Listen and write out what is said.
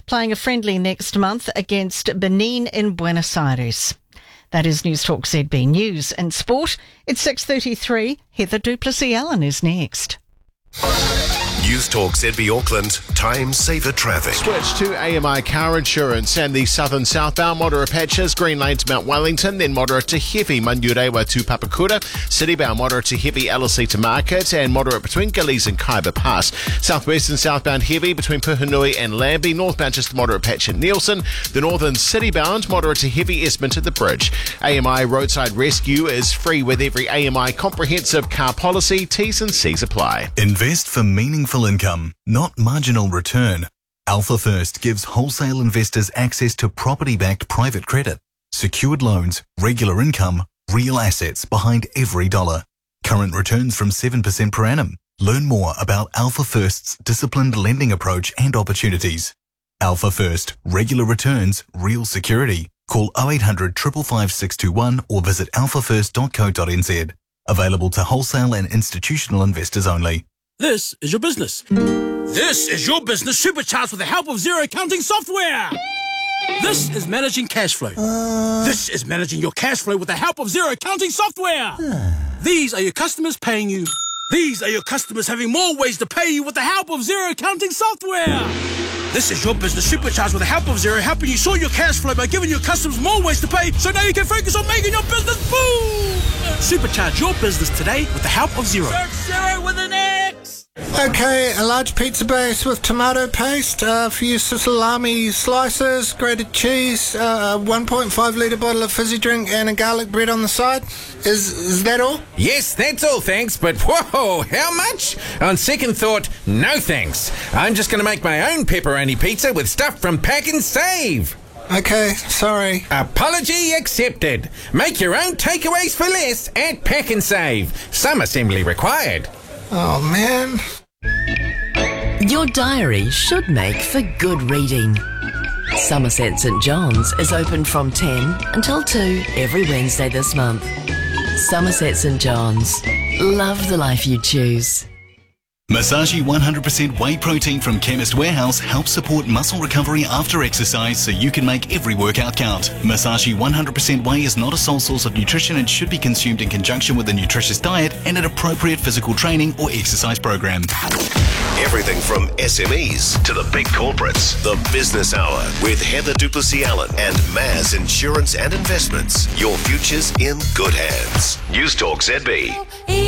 playing a friendly next month against Benin in Buenos Aires. That is News Talk ZB News. And sport, it's 6:33. Heather Duplessis-Allen is next. News Talk ZB Auckland, time saver traffic. Switch to AMI car insurance and the southern southbound moderate patches, Green Lane to Mount Wellington, then moderate to heavy Manurewa to Papakura, citybound moderate to heavy LSE to Market, and moderate between Gillies and Kaiba Pass. Southwest and southbound heavy between Puhinui and Lambie, northbound just moderate patch at Nielsen, the northern citybound moderate to heavy Esmond at the bridge. AMI roadside rescue is free with every AMI comprehensive car policy. T's and C's apply. Invest for meaningful income, not marginal return. Alpha First gives wholesale investors access to property-backed private credit, secured loans, regular income, real assets behind every dollar. Current returns from 7% per annum. Learn more about Alpha First's disciplined lending approach and opportunities. Alpha First, regular returns, real security. Call 0800 555 621 or visit alphafirst.co.nz. Available to wholesale and institutional investors only. This is your business. This is your business supercharged with the help of Xero accounting software. This is managing cash flow. This is managing your cash flow with the help of Xero accounting software. These are your customers paying you. These are your customers having more ways to pay you with the help of Xero accounting software. This is your business supercharged with the help of Xero, helping you sort your cash flow by giving your customers more ways to pay, so now you can focus on making your business boom. Supercharge your business today with the help of Xero. Search Xero with an X. Okay, a large pizza base with tomato paste, a few salami slices, grated cheese, 1.5 litre bottle of fizzy drink and a garlic bread on the side. Is that all? Yes, that's all, thanks, but whoa, how much? On second thought, no thanks. I'm just going to make my own pepperoni pizza with stuff from Pack and Save. Okay, sorry. Apology accepted. Make your own takeaways for less at Pack and Save. Some assembly required. Oh, man. Your diary should make for good reading. Somerset St John's is open from 10 until 2 every Wednesday this month. Somerset St John's. Love the life you choose. Masashi 100% whey protein from Chemist Warehouse helps support muscle recovery after exercise so you can make every workout count. Masashi 100% whey is not a sole source of nutrition and should be consumed in conjunction with a nutritious diet and an appropriate physical training or exercise program. Everything from SMEs to the big corporates. The Business Hour with Heather Duplessis-Allen and Maz Insurance and Investments. Your future's in good hands. News Talk ZB.